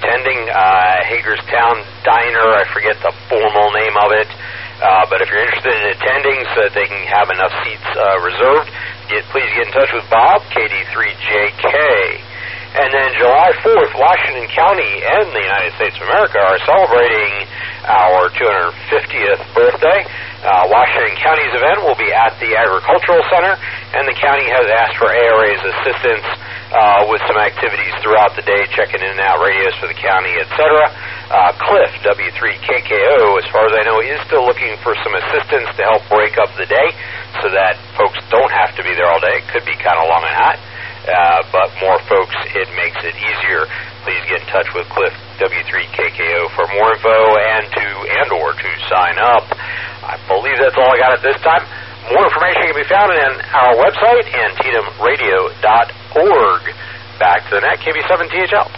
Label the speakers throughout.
Speaker 1: attending Hagerstown Diner. I forget the formal name of it. But if you're interested in attending so that they can have enough seats reserved, please get in touch with Bob, KD3JK. And then July 4th, Washington County and the United States of America are celebrating our 250th birthday. Washington County's event will be at the Agricultural Center, and the county has asked for ARA's assistance with some activities throughout the day, checking in and out radios for the county, etc. Cliff, W3KKO, as far as I know, is still looking for some assistance to help break up the day so that folks don't have to be there all day. It could be kind of long and hot. But more folks, it makes it easier. Please get in touch with Cliff, W3KKO, for more info and/or to sign up. I believe that's all I got at this time. More information can be found on our website, AntietamRadio.org. Back to the net, KB7THL.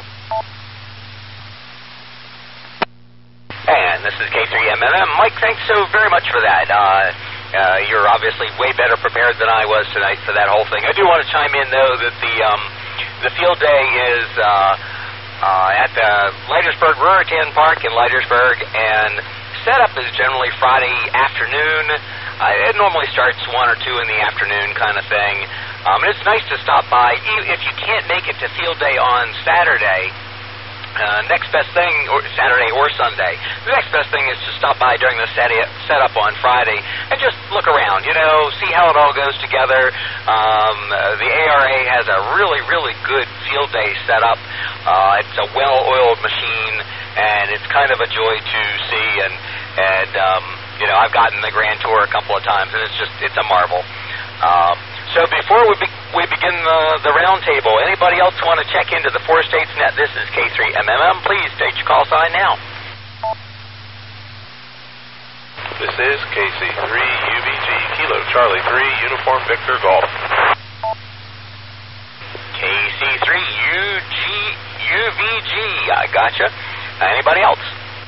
Speaker 1: And this is K3MMM. Mike, thanks so very much for that. You're obviously way better prepared than I was tonight for that whole thing. I do want to chime in, though, that the field day is at the Leitersburg Ruritan Park in Leitersburg, and setup is generally Friday afternoon. It normally starts 1 or 2 in the afternoon kind of thing. And it's nice to stop by. If you can't make it to field day on Saturday, next best thing, or Saturday or Sunday, the next best thing is to stop by during the setup on Friday and just look around, see how it all goes together. The ARA has a really, really good field day setup. It's a well-oiled machine, and it's kind of a joy to see, and I've gotten the Grand Tour a couple of times, and it's a marvel. So before we begin the roundtable, anybody else want to check into the 4 States Net? This is K3MMM. Please state your call sign now.
Speaker 2: This is KC3UVG, Kilo Charlie 3, Uniform Victor Golf.
Speaker 1: KC3UVG, I gotcha. Anybody else?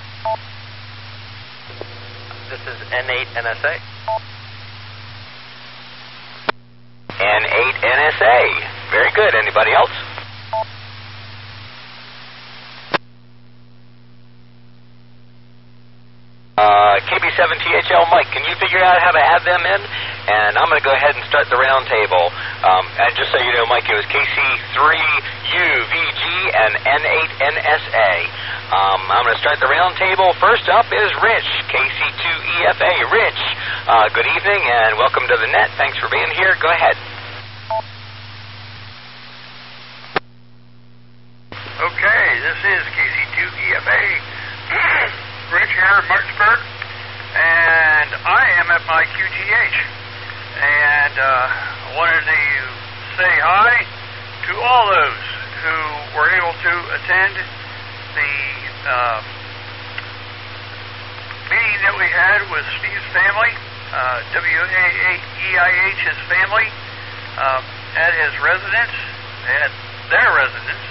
Speaker 3: This is N8NSA.
Speaker 1: N8NSA. Very good. Anybody else? KB7THL Mike, can you figure out how to add them in? And I'm going to go ahead and start the round table. And just so you know, Mike, it was KC3UVG and N8NSA. I'm going to start the round table. First up is Rich, KC2EFA. Rich, good evening and welcome to the net. Thanks for being here. Go ahead.
Speaker 4: Okay, this is KC2EFA. Rich here in Martinsburg, and I am at my QTH. And I wanted to say hi to all those who were able to attend the meeting that we had with Steve's family, WAEIH's family, at his residence, at their residence,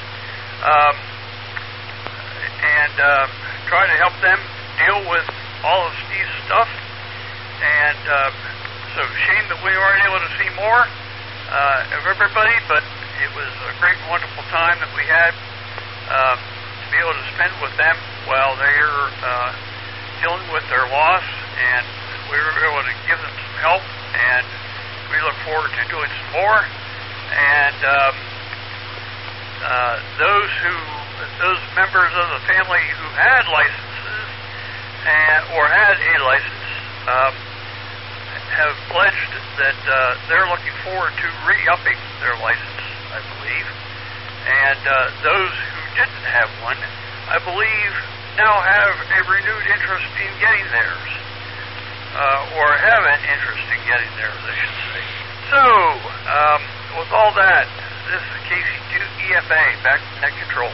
Speaker 4: and try to help them deal with all of Steve's stuff. And so shame that we weren't able to see more of everybody, but it was a great, wonderful time that we had to be able to spend with them while they're dealing with their loss, and we were able to give them some help, and we look forward to doing some more. And those members of the family who had licenses or had a license have pledged that they're looking forward to re-upping their license, I believe. And those who didn't have one, I believe, now have a renewed interest in getting theirs, or have an interest in getting theirs, I should say. So, with all that, this is KC2EFA, back to net control.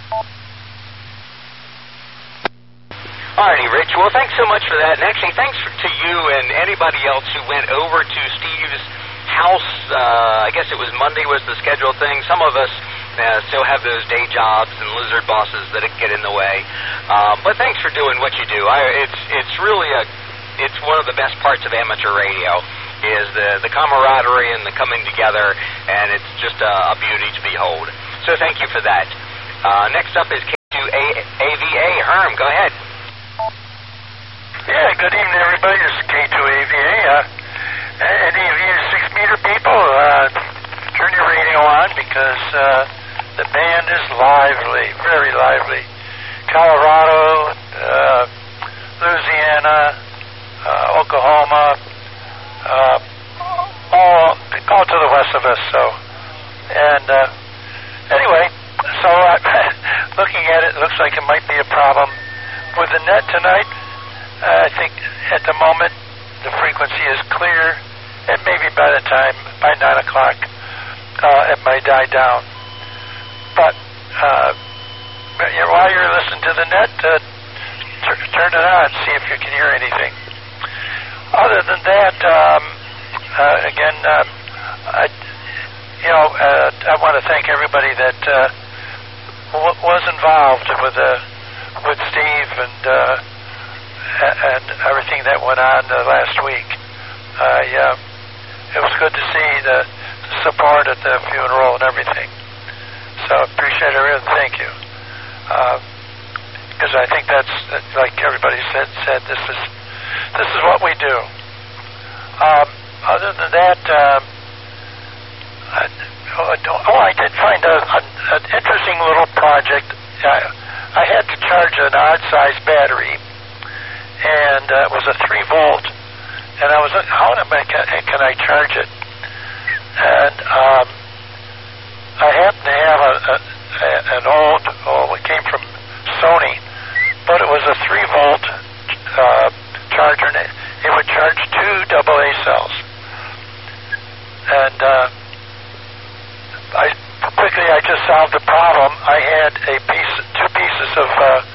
Speaker 1: Alrighty, Rich. Well, thanks so much for that. And actually, thanks to you and anybody else who went over to Steve's house. I guess it was Monday was the scheduled thing. Some of us still have those day jobs and lizard bosses that get in the way. But thanks for doing what you do. It's really it's one of the best parts of amateur radio is the camaraderie and the coming together, and it's just a beauty to behold. So thank you for that. Next up is K2AA Herm, go ahead.
Speaker 5: Yeah, good evening, everybody. This is K2AVA. Any of you 6-meter people, turn your radio on because the band is lively, very lively. Colorado, Louisiana, Oklahoma, all to the west of us. So, and anyway, so looking at it, it looks like it might be a problem with the net tonight. I think at the moment the frequency is clear, and maybe by 9 o'clock it might die down. But while you're listening to the net, turn it on, see if you can hear anything. Other than that, again, I want to thank everybody that was involved with Steve and everything that went on last week. It was good to see the support at the funeral and everything. So I appreciate it, really. Thank you. Because I think that's, like everybody said, this is what we do. Other than that, I did find an interesting little project. I had to charge an odd-sized battery, and it was a 3-volt. And I was like, how can I charge it? And I happen to have an old, it came from Sony, but it was a 3-volt charger, and it would charge 2 AA cells. And I just solved the problem. I had 2 pieces of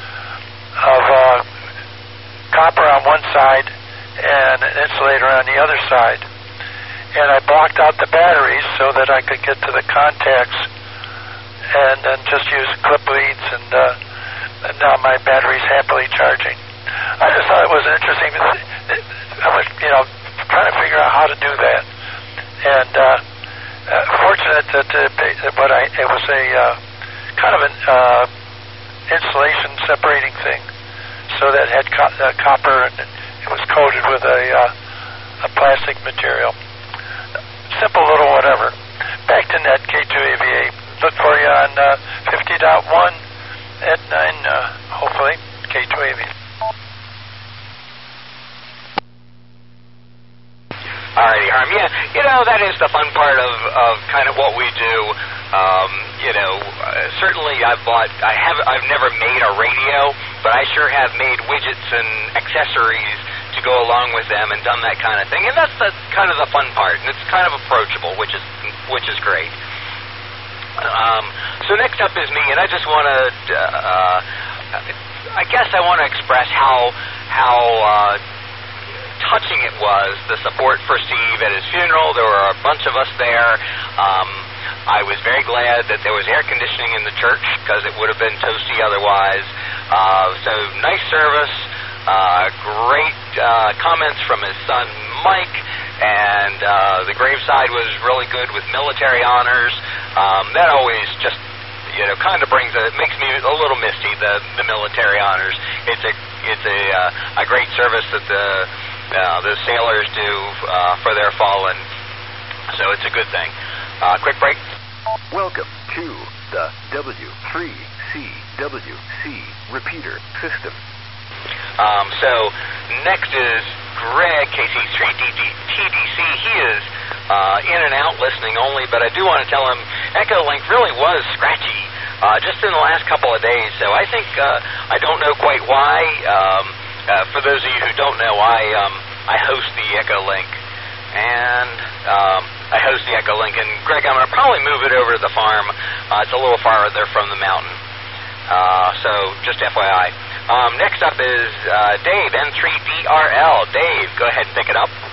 Speaker 5: copper on one side and an insulator on the other side. And I blocked out the batteries so that I could get to the contacts and then just use clip leads, and now my battery's happily charging. I just thought it was interesting. I was, trying to figure out how to do that. And fortunate that it was a kind of an insulation separating thing, so that it had copper and it was coated with a plastic material. Simple little whatever. Back to net, K2AVA. Look for you on 50.1 at 9, hopefully. K2AVA.
Speaker 1: Alrighty, Harm. Yeah, that is the fun part of kind of what we do. Certainly I've never made a radio, but I sure have made widgets and accessories to go along with them and done that kind of thing. And that's kind of the fun part, and it's kind of approachable, which is great. So next up is me, and I just want to, I guess I want to express how touching it was, the support for Steve at his funeral. There were a bunch of us there. I was very glad that there was air conditioning in the church, because it would have been toasty otherwise. So nice service, great comments from his son Mike, and the graveside was really good with military honors. That always just kind of makes me a little misty, the military honors. It's a great service that the sailors do for their fallen, so it's a good thing. Quick break.
Speaker 6: Welcome to the W3CWC repeater system.
Speaker 1: So next is Greg, KC3TDC. He is in and out, listening only, but I do want to tell him Echolink really was scratchy just in the last couple of days, so I think I don't know quite why. For those of you who don't know, I host the Echolink, and I host the Echolink, and Greg, I'm going to probably move it over to the farm. It's a little farther from the mountain, so just FYI. Next up is Dave, N3DRL. Dave, go ahead and pick it up.